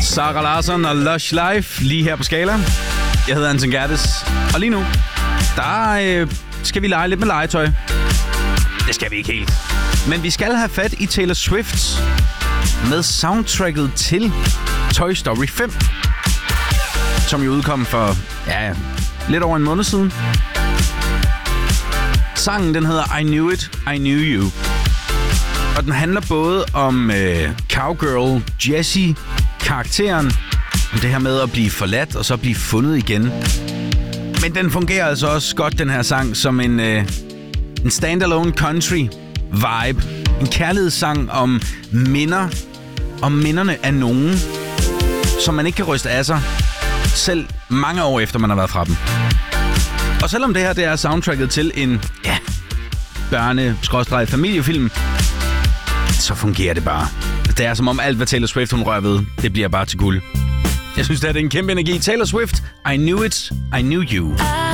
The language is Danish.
Sara Larsson og Lush Life lige her på Skala. Jeg hedder Anton Gerdes, og lige nu, der skal vi lege lidt med legetøj. Det skal vi ikke helt. Men vi skal have fat i Taylor Swift med soundtracket til Toy Story 5, som jo udkom for lidt over en måned siden. Sangen, den hedder I Knew It, I Knew You. Og den handler både om Cowgirl Jessie, karakteren, om det her med at blive forladt og så blive fundet igen. Men den fungerer altså også godt, den her sang, som en standalone country vibe. En kærlighedssang om minder, om minderne af nogen, som man ikke kan ryste af sig, selv mange år efter man har været fra dem. Og selvom det her det er soundtracket til en børne-familiefilm, så fungerer det bare. Det er som om alt, hvad Taylor Swift hun rører ved, det bliver bare til guld. Jeg synes, det er en kæmpe energi. Taylor Swift, I Knew It, I Knew You.